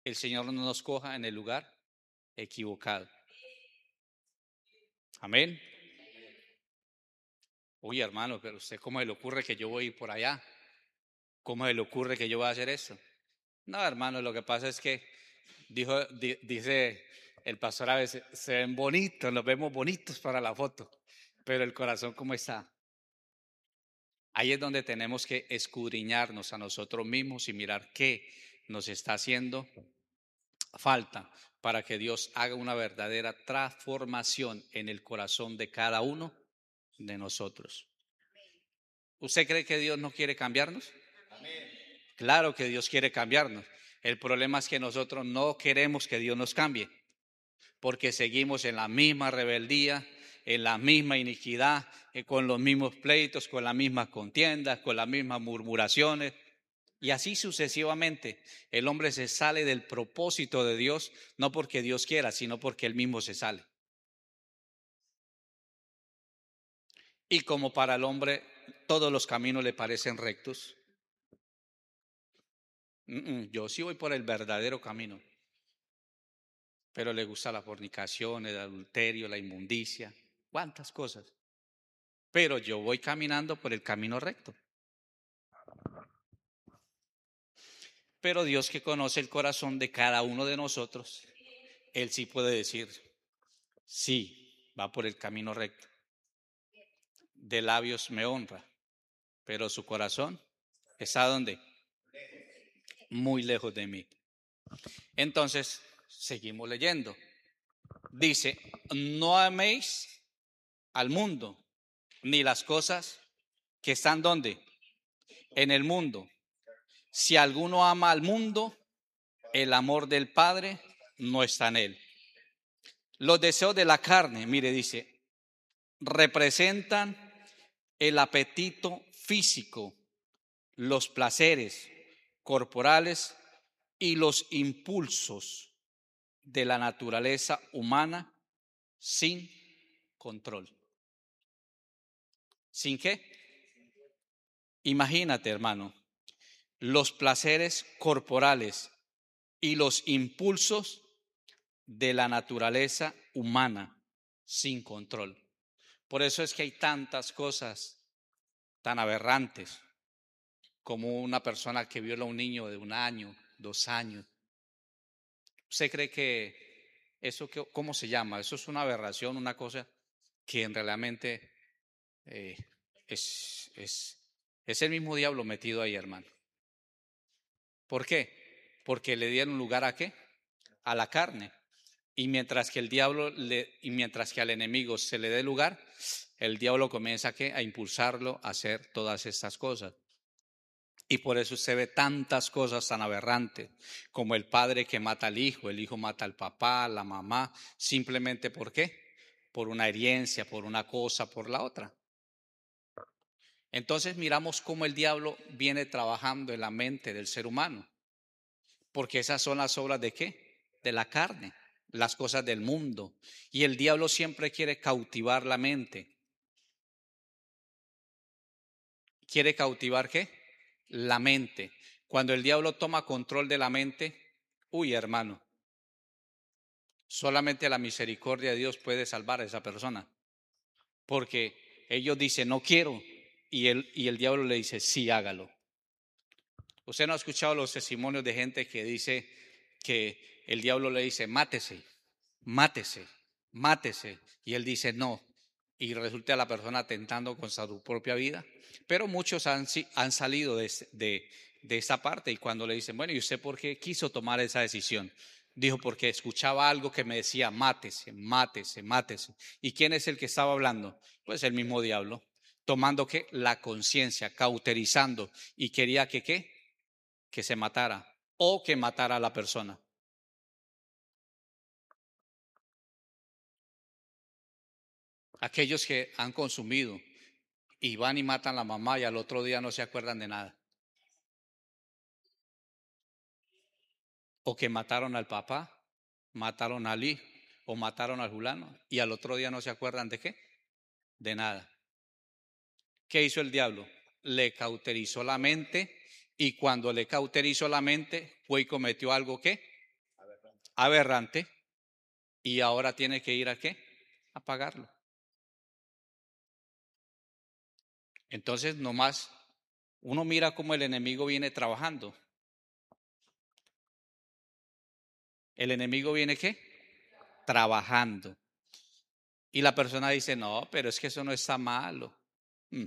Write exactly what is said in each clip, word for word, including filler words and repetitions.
el Señor no nos coja en el lugar equivocado. Amén. Uy, hermano, pero usted cómo se le ocurre que yo voy a ir por allá? ¿Cómo se le ocurre que yo voy a hacer eso? No, hermano, lo que pasa es que dijo, di- dice el pastor a veces, se ven bonitos, los vemos bonitos para la foto, pero el corazón ¿cómo está? Ahí es donde tenemos que escudriñarnos a nosotros mismos y mirar qué nos está haciendo falta para que Dios haga una verdadera transformación en el corazón de cada uno de nosotros. ¿Usted cree que Dios no quiere cambiarnos? Claro que Dios quiere cambiarnos. El problema es que nosotros no queremos que Dios nos cambie, porque seguimos en la misma rebeldía, en la misma iniquidad, eh, con los mismos pleitos, con las mismas contiendas, con las mismas murmuraciones. Y así sucesivamente, el hombre se sale del propósito de Dios, no porque Dios quiera, sino porque él mismo se sale. Y como para el hombre todos los caminos le parecen rectos, mm, mm, yo sí voy por el verdadero camino, pero le gusta la fornicación, el adulterio, la inmundicia, cuántas cosas. Pero yo voy caminando por el camino recto. Pero Dios, que conoce el corazón de cada uno de nosotros, Él sí puede decir, sí, va por el camino recto. De labios me honra, pero su corazón está donde, muy lejos de mí. Entonces, seguimos leyendo. Dice, no améis al mundo, ni las cosas que están donde, en el mundo. Si alguno ama al mundo, el amor del Padre no está en él. Los deseos de la carne, mire, dice, representan el apetito físico, los placeres corporales y los impulsos de la naturaleza humana sin control. ¿Sin qué? Imagínate, hermano, los placeres corporales y los impulsos de la naturaleza humana sin control. Por eso es que hay tantas cosas tan aberrantes como una persona que viola a un niño de un año, dos años. ¿Usted cree que eso, cómo se llama? Eso es una aberración, una cosa que realmente eh, es, es, es el mismo diablo metido ahí, hermano. ¿Por qué? Porque le dieron lugar a qué? A la carne. Y mientras que el diablo le, y mientras que al enemigo se le dé lugar, el diablo comienza a, ¿qué? A impulsarlo a hacer todas estas cosas. Y por eso usted ve tantas cosas tan aberrantes, como el padre que mata al hijo, el hijo mata al papá, la mamá, simplemente ¿por qué? Por una herencia, por una cosa, por la otra. Entonces miramos cómo el diablo viene trabajando en la mente del ser humano, porque esas son las obras de ¿qué? De la carne, las cosas del mundo. Y el diablo siempre quiere cautivar la mente. ¿Quiere cautivar qué? La mente. Cuando el diablo toma control de la mente, uy, hermano, solamente la misericordia de Dios puede salvar a esa persona. Porque ellos dicen, no quiero, y el, y el diablo le dice, sí, hágalo. Usted no ha escuchado los testimonios de gente que dice que el diablo le dice, mátese, mátese, mátese. Y él dice, no. Y resulta la persona atentando contra su propia vida. Pero muchos han, han salido de, de, de esa parte y cuando le dicen, bueno, ¿y usted por qué quiso tomar esa decisión? Dijo, porque escuchaba algo que me decía, mátese, mátese, mátese. ¿Y quién es el que estaba hablando? Pues el mismo diablo, tomando que la conciencia, cauterizando, y quería que qué, que se matara o que matara a la persona. Aquellos que han consumido y van y matan a la mamá y al otro día no se acuerdan de nada. O que mataron al papá, mataron al hijo o mataron al fulano y al otro día no se acuerdan de qué, de nada. ¿Qué hizo el diablo? Le cauterizó la mente y cuando le cauterizó la mente fue y cometió algo ¿qué? aberrante y ahora tiene que ir a qué? A pagarlo. Entonces, nomás uno mira cómo el enemigo viene trabajando. ¿El enemigo viene qué? Trabajando. Y la persona dice, no, pero es que eso no está malo. Mm.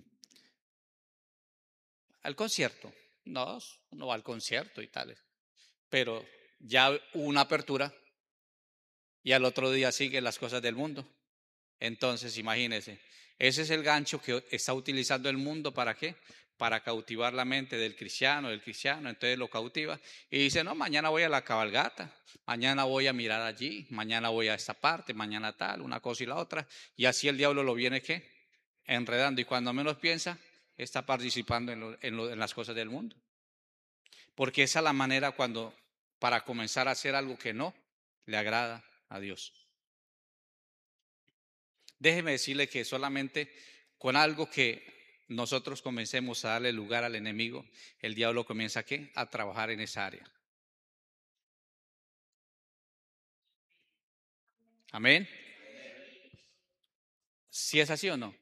Al concierto. No, uno va al concierto y tal. Pero ya hubo una apertura y al otro día siguen las cosas del mundo. Entonces, imagínense, ese es el gancho que está utilizando el mundo. ¿Para qué? Para cautivar la mente del cristiano, del cristiano. Entonces lo cautiva y dice, no, mañana voy a la cabalgata, mañana voy a mirar allí, mañana voy a esta parte, mañana tal, una cosa y la otra. Y así el diablo lo viene, ¿qué? Enredando. Y cuando menos piensa, está participando en, lo, en, lo, en las cosas del mundo. Porque esa es la manera cuando, para comenzar a hacer algo que no le agrada a Dios. Déjeme decirle que solamente con algo que nosotros comencemos a darle lugar al enemigo, el diablo comienza ¿a qué? A trabajar en esa área. Amén. ¿Si es así o no?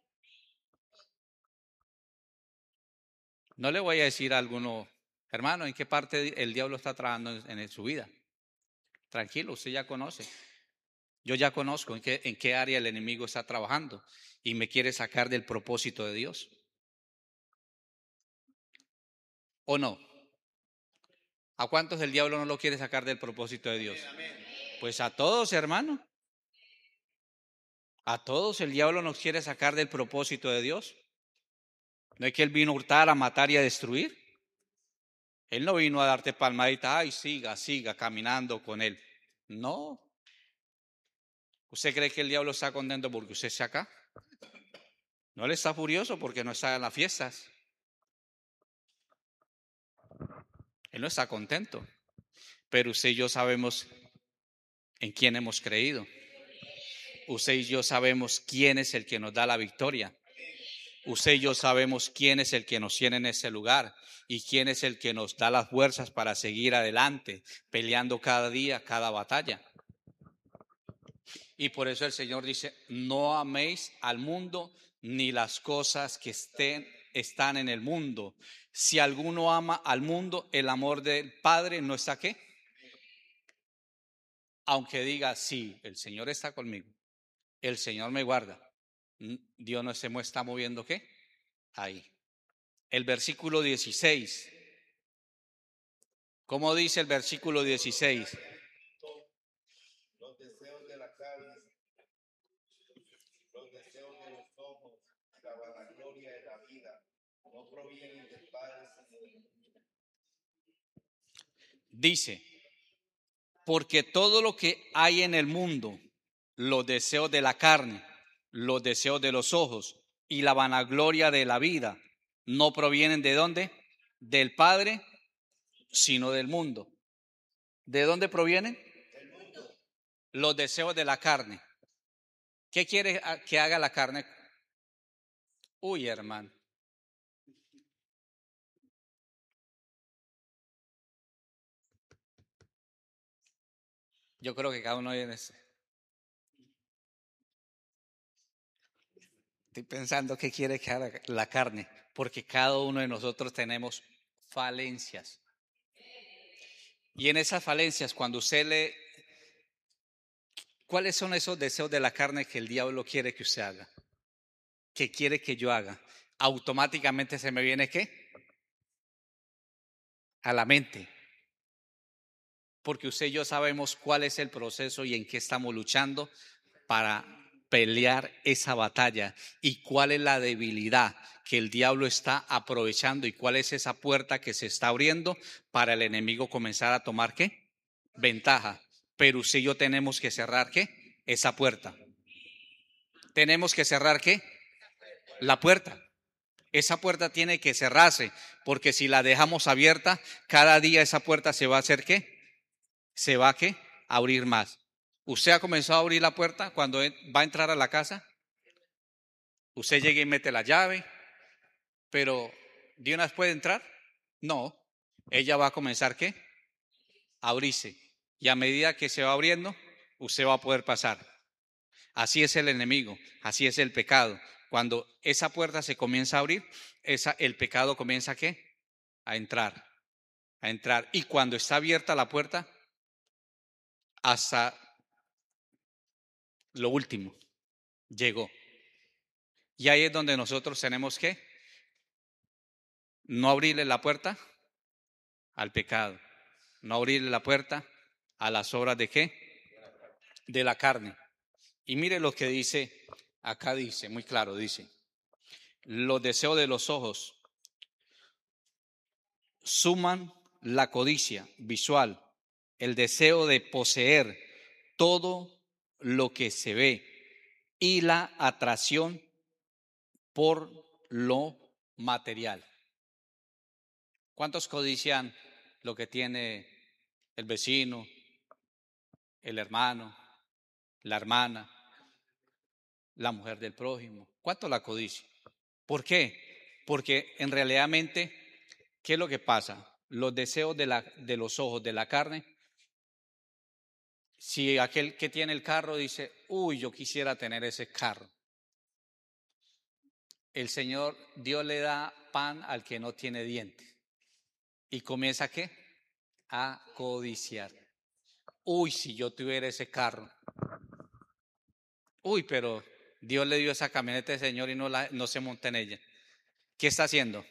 No le voy a decir a alguno, hermano, ¿en qué parte el diablo está trabajando en, en su vida? Tranquilo, usted ya conoce. Yo ya conozco en qué, en qué área el enemigo está trabajando y me quiere sacar del propósito de Dios. ¿O no? ¿A cuántos el diablo no lo quiere sacar del propósito de Dios? Pues a todos, hermano. A todos el diablo nos quiere sacar del propósito de Dios. ¿No es que él vino a hurtar, a matar y a destruir? Él no vino a darte palmadita, ay, siga, siga caminando con él. No. ¿Usted cree que el diablo está contento porque usted está acá? No, él está furioso porque no está en las fiestas. Él no está contento. Pero usted y yo sabemos en quién hemos creído. Usted y yo sabemos quién es el que nos da la victoria. Usted y yo sabemos quién es el que nos tiene en ese lugar y quién es el que nos da las fuerzas para seguir adelante, peleando cada día, cada batalla. Y por eso el Señor dice, no améis al mundo ni las cosas que estén, están en el mundo. Si alguno ama al mundo, el amor del Padre no está ¿qué? Aunque diga, sí, el Señor está conmigo, el Señor me guarda, Dios no se está moviendo ¿qué? Ahí. El versículo dieciséis. ¿Cómo dice el versículo dieciséis? Los deseos de la carne, los deseos de los ojos, la vanagloria de la vida, no provienen del Padre, sino del mundo. Dice, porque todo lo que hay en el mundo, los deseos de la carne, los deseos de los ojos y la vanagloria de la vida, no provienen ¿de dónde? Del Padre, sino del mundo. ¿De dónde provienen? Del mundo. Los deseos de la carne. ¿Qué quiere que haga la carne? Uy, hermano. Yo creo que cada uno viene. Estoy pensando qué quiere que haga la carne, porque cada uno de nosotros tenemos falencias. Y en esas falencias, cuando usted le... ¿Cuáles son esos deseos de la carne que el diablo quiere que usted haga? ¿Qué quiere que yo haga? Automáticamente se me viene ¿qué? A la mente. Porque usted y yo sabemos cuál es el proceso y en qué estamos luchando para pelear esa batalla y cuál es la debilidad que el diablo está aprovechando y cuál es esa puerta que se está abriendo para el enemigo comenzar a tomar ¿qué? Ventaja. Pero usted y yo tenemos que cerrar ¿qué? Esa puerta. Tenemos que cerrar ¿qué? La puerta. Esa puerta tiene que cerrarse, porque si la dejamos abierta, cada día esa puerta se va a hacer ¿qué? Se va a ¿qué? A abrir más. ¿Usted ha comenzado a abrir la puerta cuando va a entrar a la casa? Usted llega y mete la llave, pero ¿de una vez puede entrar? No. Ella va a comenzar ¿qué? A abrirse. Y a medida que se va abriendo, usted va a poder pasar. Así es el enemigo, así es el pecado. Cuando esa puerta se comienza a abrir, esa, el pecado comienza ¿a qué? A entrar, a entrar. Y cuando está abierta la puerta, hasta lo último, llegó. Y ahí es donde nosotros tenemos que no abrirle la puerta al pecado, no abrirle la puerta a las obras de qué, de la carne. Y mire lo que dice, acá dice, muy claro, dice, los deseos de los ojos suman la codicia visual, el deseo de poseer todo lo que se ve y la atracción por lo material. ¿Cuántos codician lo que tiene el vecino, el hermano, la hermana, la mujer del prójimo? ¿Cuánto la codicia? ¿Por qué? Porque en realidad, ¿qué es lo que pasa? Los deseos de, la, de los ojos, de la carne, si aquel que tiene el carro dice, uy, yo quisiera tener ese carro. El Señor, Dios le da pan al que no tiene dientes. Y comienza ¿a qué? A codiciar. Uy, si yo tuviera ese carro. Uy, pero Dios le dio esa camioneta al Señor y no, la, no se monta en ella. ¿Qué está haciendo?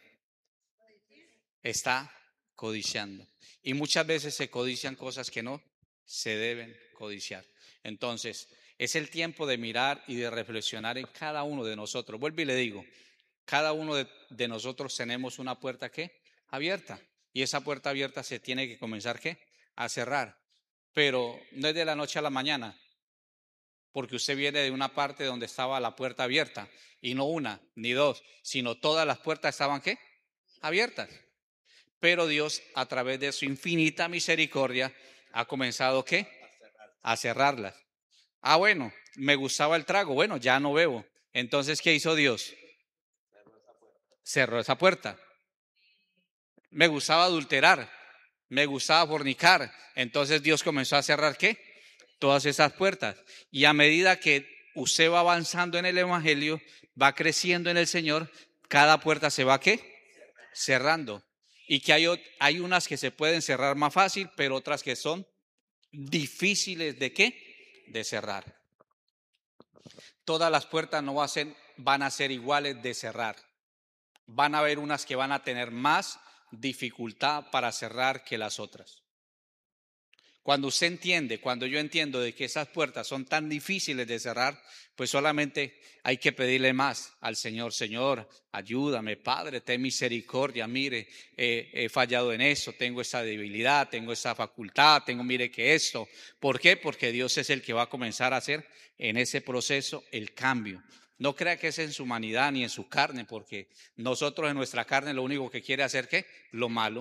Está codiciando. Y muchas veces se codician cosas que no se deben codiciar. Entonces, es el tiempo de mirar y de reflexionar en cada uno de nosotros. Vuelvo y le digo, cada uno de, de nosotros tenemos una puerta ¿qué? Abierta. Y esa puerta abierta se tiene que comenzar ¿qué? A cerrar. Pero no es de la noche a la mañana, porque usted viene de una parte donde estaba la puerta abierta, y no una, ni dos, sino todas las puertas estaban ¿qué? Abiertas. Pero Dios, a través de su infinita misericordia, ha comenzado ¿qué? A cerrarlas. Ah, bueno, me gustaba el trago, bueno, ya no bebo. Entonces, ¿qué hizo Dios? Cerró esa puerta. Me gustaba adulterar, me gustaba fornicar. Entonces Dios comenzó a cerrar ¿qué? Todas esas puertas. Y a medida que usted va avanzando en el evangelio, va creciendo en el Señor, cada puerta se va ¿qué? Cerrando. Y que hay, hay unas que se pueden cerrar más fácil, pero otras que son difíciles de ¿qué? De cerrar. Todas las puertas no van a ser, van a ser iguales de cerrar. Van a haber unas que van a tener más dificultad para cerrar que las otras. Cuando usted entiende, cuando yo entiendo de que esas puertas son tan difíciles de cerrar, pues solamente hay que pedirle más al Señor. Señor, ayúdame, Padre, ten misericordia, mire, eh, he fallado en eso, tengo esa debilidad, tengo esa facultad, tengo, mire que esto. ¿Por qué? Porque Dios es el que va a comenzar a hacer en ese proceso el cambio. No crea que es en su humanidad ni en su carne, porque nosotros en nuestra carne lo único que quiere hacer, ¿qué? Lo malo.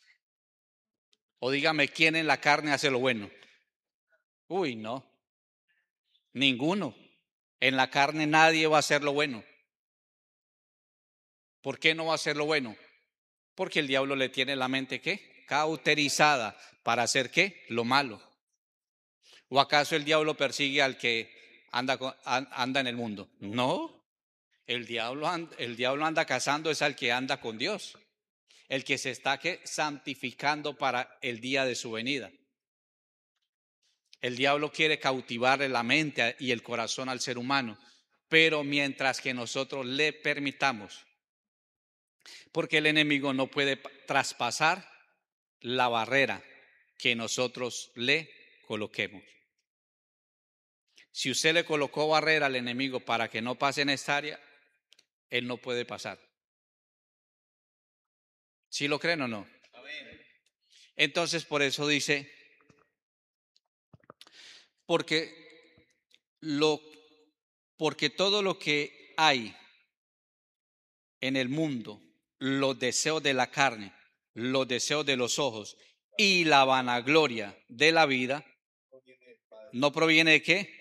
O dígame, ¿quién en la carne hace lo bueno? Uy, no, ninguno. En la carne nadie va a hacer lo bueno. ¿Por qué no va a hacer lo bueno? Porque el diablo le tiene la mente ¿qué? Cauterizada para hacer ¿qué? Lo malo. ¿O acaso el diablo persigue al que anda, anda en el mundo? No, el diablo, el diablo anda cazando es al que anda con Dios, el que se está ¿qué? Santificando para el día de su venida. El diablo quiere cautivarle la mente y el corazón al ser humano, pero mientras que nosotros le permitamos, porque el enemigo no puede traspasar la barrera que nosotros le coloquemos. Si usted le colocó barrera al enemigo para que no pase en esta área, él no puede pasar. ¿Sí lo creen o no? Entonces, por eso dice, porque lo porque todo lo que hay en el mundo, los deseos de la carne, los deseos de los ojos y la vanagloria de la vida, ¿no proviene de qué?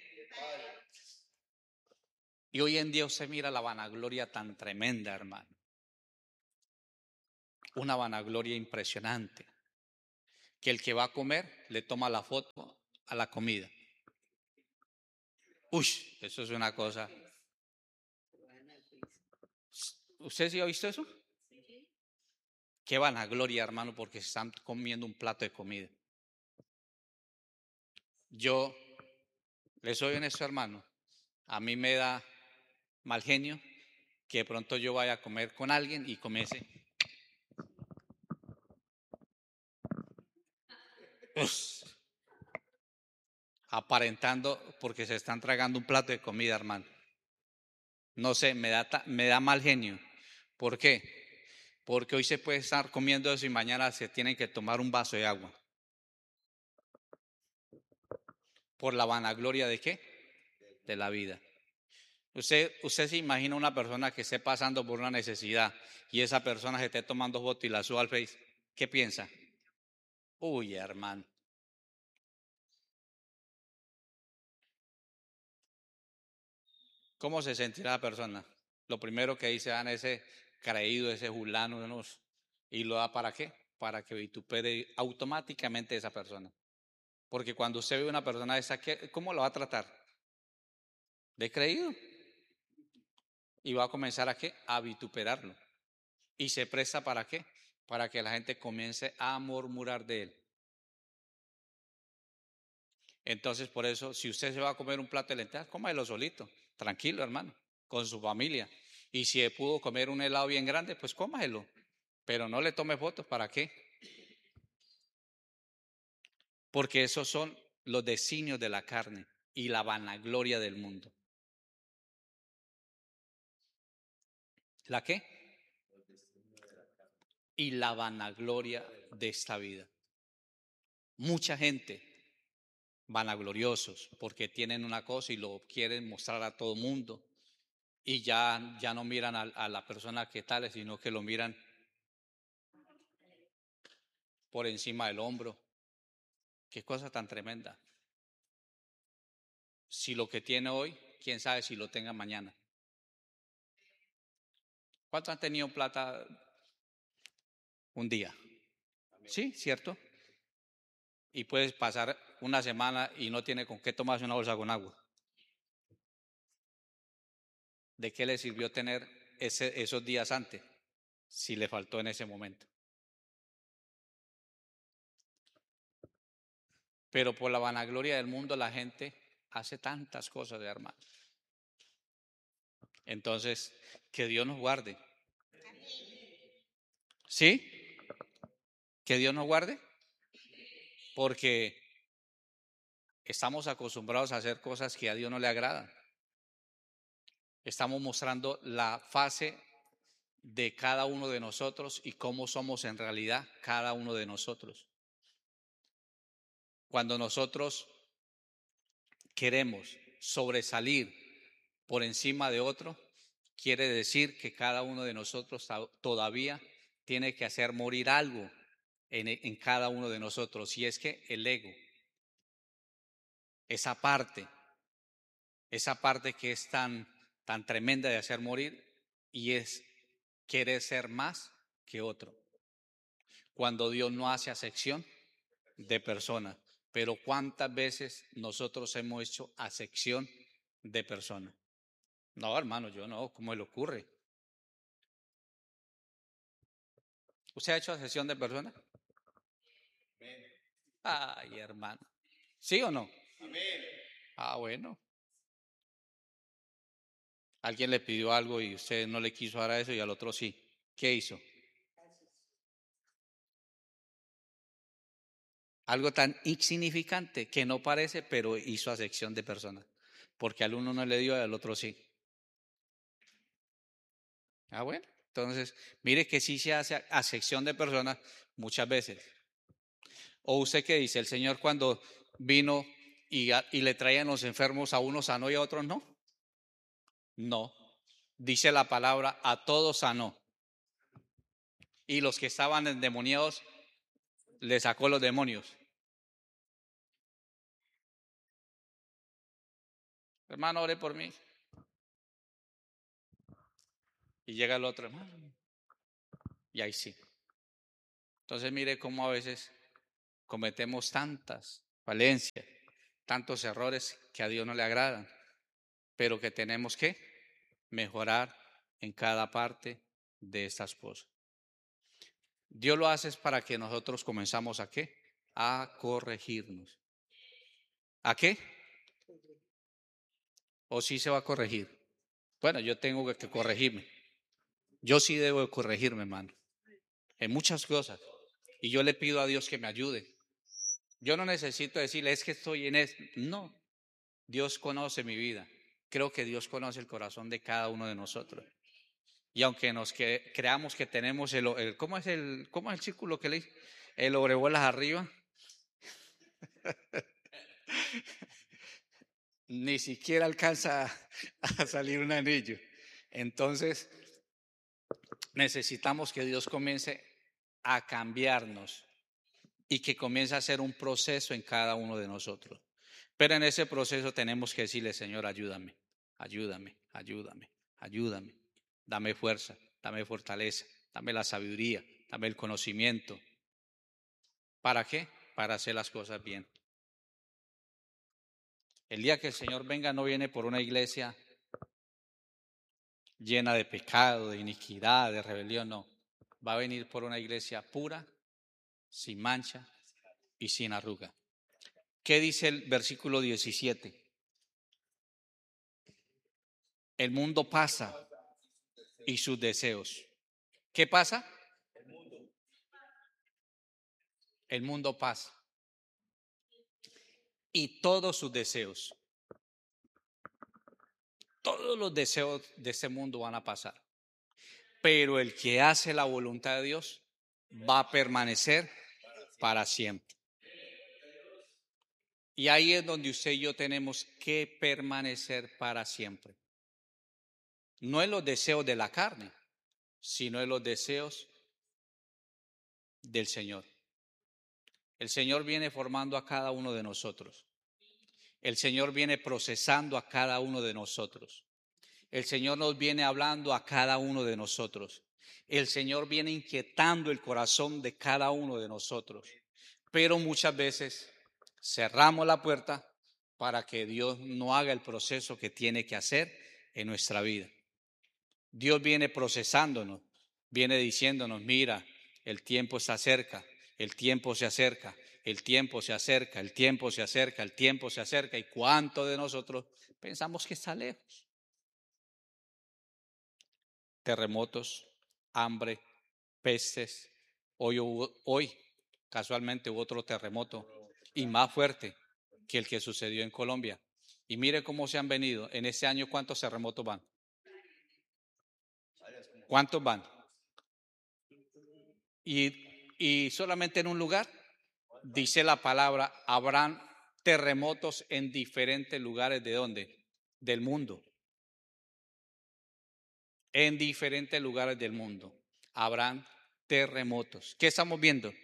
Y hoy en día usted mira la vanagloria tan tremenda, hermano. Una vanagloria impresionante. que el que va a comer le toma la foto a la comida. Uy, eso es una cosa. ¿Usted sí ha visto eso? Qué vanagloria, hermano, porque se están comiendo un plato de comida. Yo le soy honesto, hermano, a mí me da mal genio que de pronto yo vaya a comer con alguien y comience Uf, aparentando porque se están tragando un plato de comida, hermano. No sé, me da, me da mal genio. ¿Por qué? Porque hoy se puede estar comiendo eso y mañana se tienen que tomar un vaso de agua. ¿Por la vanagloria de qué? De la vida. Usted, usted se imagina una persona que esté pasando por una necesidad y esa persona se esté tomando foto y la suba al Face. ¿Qué piensa? Uy, hermano. ¿Cómo se sentirá la persona? Lo primero que dice, dan ese creído, ese fulano, ¿no? ¿Y lo da para qué? Para que vitupere automáticamente a esa persona. Porque cuando usted ve una persona esa, ¿cómo lo va a tratar? De creído. Y va a comenzar a qué? A vituperarlo. ¿Y se presta para qué? Para que la gente comience a murmurar de él. Entonces, por eso, si usted se va a comer un plato de lentejas, cómalo solito, tranquilo, hermano, con su familia. Y si pudo comer un helado bien grande, pues cómalo. Pero no le tome fotos, ¿para qué? Porque esos son los designios de la carne y la vanagloria del mundo. ¿La qué? Y la vanagloria de esta vida. Mucha gente vanagloriosos porque tienen una cosa y lo quieren mostrar a todo mundo y ya, ya no miran a, a la persona que tal, sino que lo miran por encima del hombro. Qué cosa tan tremenda. Si lo que tiene hoy, quién sabe si lo tenga mañana. ¿Cuántos han tenido plata un día? Sí, ¿cierto? Y puedes pasar una semana y no tiene con qué tomarse una bolsa con agua. ¿De qué le sirvió tener ese, esos días antes si le faltó en ese momento? Pero por la vanagloria del mundo la gente hace tantas cosas de hermano. Entonces, que Dios nos guarde. ¿Sí? Que Dios nos guarde. Porque estamos acostumbrados a hacer cosas que a Dios no le agradan. Estamos mostrando la fase de cada uno de nosotros y cómo somos en realidad cada uno de nosotros. Cuando nosotros queremos sobresalir por encima de otro, quiere decir que cada uno de nosotros todavía tiene que hacer morir algo en, en cada uno de nosotros. Y es que el ego, esa parte, esa parte que es tan, tan tremenda de hacer morir y es querer ser más que otro. Cuando Dios no hace acepción de personas. Pero ¿cuántas veces nosotros hemos hecho acepción de personas? No, hermano, yo no, ¿cómo le ocurre? ¿Usted ha hecho acepción de personas? Ay, hermano. ¿Sí o no? Amén. Ah, bueno. Alguien le pidió algo y usted no le quiso dar a eso y al otro sí. ¿Qué hizo? Algo tan insignificante que no parece, pero hizo acepción de personas. Porque al uno no le dio y al otro sí. Ah, bueno. Entonces, mire que sí se hace acepción de personas muchas veces. ¿O usted qué dice? El Señor cuando vino y, a, y le traían los enfermos a unos sanó y a otros no. No. Dice la palabra, a todos sanó. Y los que estaban endemoniados, le sacó los demonios. Hermano, ore por mí. Y llega el otro hermano. Y ahí sí. Entonces mire cómo a veces cometemos tantas falencias, tantos errores que a Dios no le agradan, pero que tenemos que mejorar en cada parte de estas cosas. Dios lo hace para que nosotros comenzamos a qué? A corregirnos. ¿A qué? ¿O sí se va a corregir? Bueno, yo tengo que corregirme. Yo sí debo de corregirme, hermano, en muchas cosas. Y yo le pido a Dios que me ayude. Yo no necesito decirle, es que estoy en esto. No, Dios conoce mi vida. Creo que Dios conoce el corazón de cada uno de nosotros. Y aunque nos que, creamos que tenemos el, el, ¿cómo es el, cómo es el círculo que le el orejuelas arriba? Ni siquiera alcanza a salir un anillo. Entonces, necesitamos que Dios comience a cambiarnos y que comience a hacer un proceso en cada uno de nosotros. Pero en ese proceso tenemos que decirle, Señor, ayúdame, ayúdame, ayúdame, ayúdame. Dame fuerza, dame fortaleza, dame la sabiduría, dame el conocimiento. ¿Para qué? Para hacer las cosas bien. El día que el Señor venga no viene por una iglesia llena de pecado, de iniquidad, de rebelión, no. Va a venir por una iglesia pura, sin mancha y sin arruga. ¿Qué dice el versículo diecisiete? El mundo pasa y sus deseos. ¿Qué pasa? El mundo pasa y todos sus deseos. Todos los deseos de este mundo van a pasar. Pero el que hace la voluntad de Dios va a permanecer para siempre. Y ahí es donde usted y yo tenemos que permanecer para siempre. No en los deseos de la carne, sino en los deseos del Señor. El Señor viene formando a cada uno de nosotros. El Señor viene procesando a cada uno de nosotros. El Señor nos viene hablando a cada uno de nosotros. El Señor viene inquietando el corazón de cada uno de nosotros. Pero muchas veces cerramos la puerta para que Dios no haga el proceso que tiene que hacer en nuestra vida. Dios viene procesándonos, viene diciéndonos, mira, el tiempo está cerca, el tiempo se acerca, el tiempo se acerca, el tiempo se acerca, el tiempo se acerca. ¿Y cuántos de nosotros pensamos que está lejos? Terremotos, hambre, pestes. Hoy, hubo, hoy casualmente hubo otro terremoto y más fuerte que el que sucedió en Colombia. Y mire cómo se han venido. En este año, ¿cuántos terremotos van? ¿Cuántos van? Y, y solamente en un lugar, dice la palabra, habrán terremotos en diferentes lugares. ¿De dónde? Del mundo. En diferentes lugares del mundo habrán terremotos. ¿Qué estamos viendo?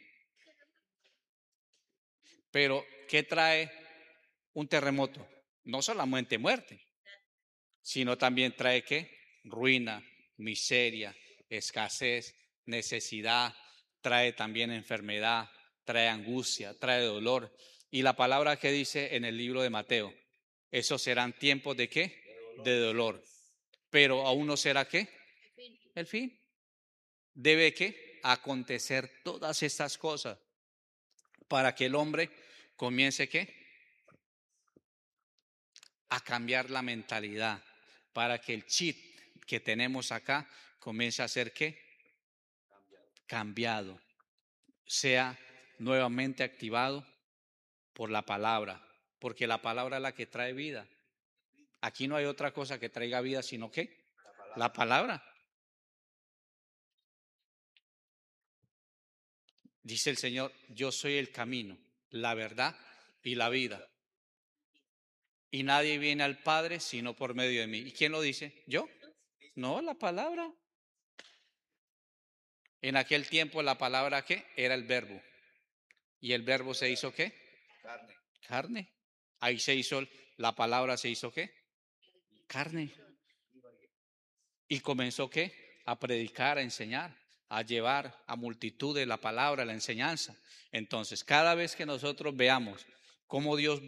Pero, ¿qué trae un terremoto? No solamente muerte, sino también trae ¿qué? Ruina, miseria, escasez, necesidad, trae también enfermedad, trae angustia, trae dolor. Y la palabra que dice en el libro de Mateo, esos serán tiempos de ¿qué? De dolor. Pero aún no será ¿qué? El fin. Debe ¿qué? Acontecer todas estas cosas para que el hombre comience ¿qué? A cambiar la mentalidad, para que el chip que tenemos acá comience a ser ¿qué? Cambiado, sea nuevamente activado por la palabra, porque la palabra es la que trae vida. Aquí no hay otra cosa que traiga vida, sino ¿qué? La palabra. Dice el Señor, yo soy el camino, la verdad y la vida. Y nadie viene al Padre sino por medio de mí. ¿Y quién lo dice? ¿Yo? No, la palabra. En aquel tiempo la palabra ¿qué? Era el verbo. ¿Y el verbo se hizo qué? Carne. Carne. Ahí se hizo, la palabra se hizo qué? Carne. Y comenzó qué? A predicar, a enseñar. a llevar a multitudes la palabra, la enseñanza. Entonces, cada vez que nosotros veamos cómo Dios